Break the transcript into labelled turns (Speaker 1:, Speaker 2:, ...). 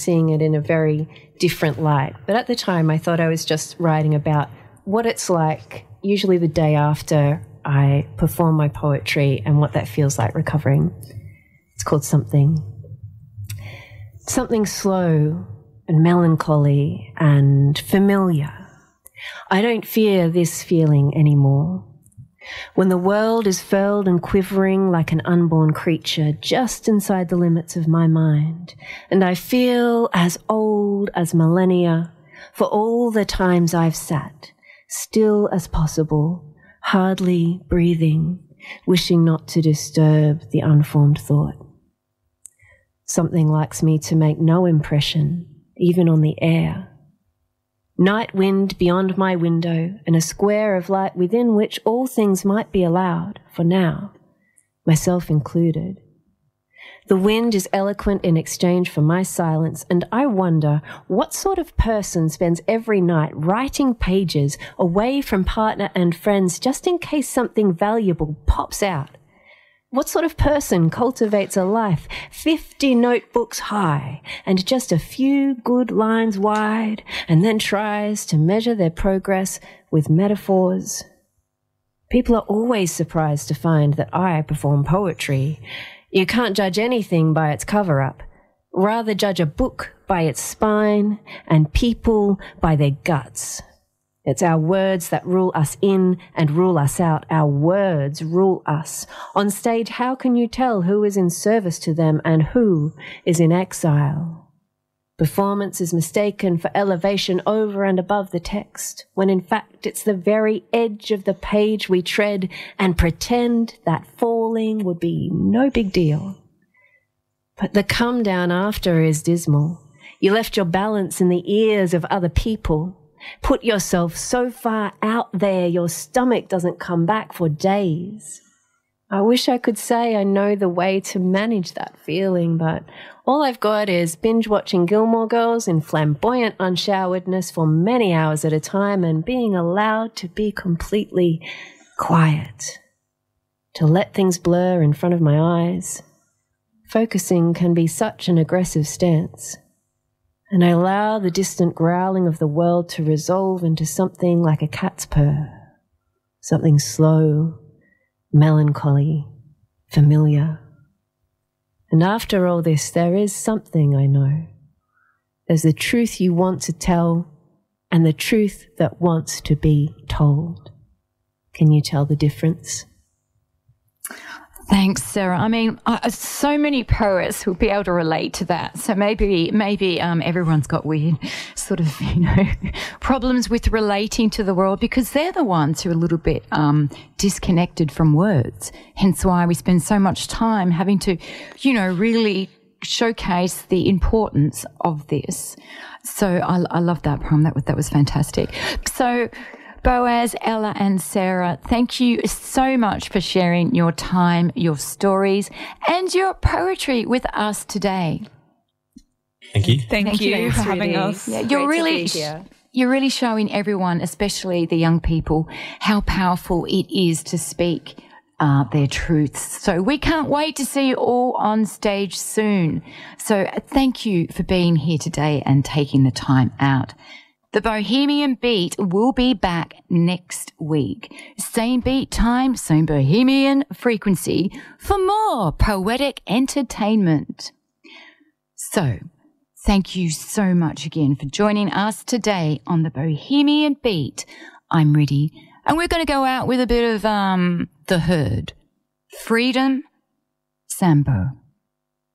Speaker 1: seeing it in a very different light. But at the time, I thought I was just writing about what it's like, usually the day after I perform my poetry, and what that feels like recovering. It's called Something. Something slow and melancholy and familiar. I don't fear this feeling anymore. When the world is furled and quivering like an unborn creature just inside the limits of my mind, and I feel as old as millennia for all the times I've sat, still as possible, hardly breathing, wishing not to disturb the unformed thought. Something likes me to make no impression, even on the air. Night wind beyond my window, and a square of light within which all things might be allowed, for now, myself included. The wind is eloquent in exchange for my silence, and I wonder what sort of person spends every night writing pages away from partner and friends just in case something valuable pops out. What sort of person cultivates a life 50 notebooks high and just a few good lines wide, and then tries to measure their progress with metaphors? People are always surprised to find that I perform poetry. You can't judge anything by its cover-up. Rather judge a book by its spine and people by their guts. It's our words that rule us in and rule us out. Our words rule us. On stage, how can you tell who is in service to them and who is in exile? Performance is mistaken for elevation over and above the text, when in fact it's the very edge of the page we tread and pretend that falling would be no big deal. But the come down after is dismal. You left your balance in the ears of other people. Put yourself so far out there your stomach doesn't come back for days. I wish I could say I know the way to manage that feeling, but all I've got is binge watching Gilmore Girls in flamboyant unshoweredness for many hours at a time and being allowed to be completely quiet, to let things blur in front of my eyes. Focusing can be such an aggressive stance. And I allow the distant growling of the world to resolve into something like a cat's purr, something slow, melancholy, familiar. And after all this, there is something I know. There's the truth you want to tell and the truth that wants to be told. Can you tell the difference?
Speaker 2: Thanks, Sarah. I mean, so many poets will be able to relate to that. So maybe everyone's got weird sort of, problems with relating to the world because they're the ones who are a little bit disconnected from words. Hence why we spend so much time having to, really showcase the importance of this. So I love that poem. That was fantastic. So Boaz, Ella and Sarah, thank you so much for sharing your time, your stories and your poetry with us today.
Speaker 3: Thank you.
Speaker 4: Thank you for having us.
Speaker 2: Yeah, you're really showing everyone, especially the young people, how powerful it is to speak their truths. So we can't wait to see you all on stage soon. So thank you for being here today and taking the time out. The Bohemian Beat will be back next week. Same beat time, same Bohemian frequency for more poetic entertainment. So, thank you so much again for joining us today on the Bohemian Beat. I'm Riddy, and we're going to go out with a bit of The Herd. Freedom, Sambo.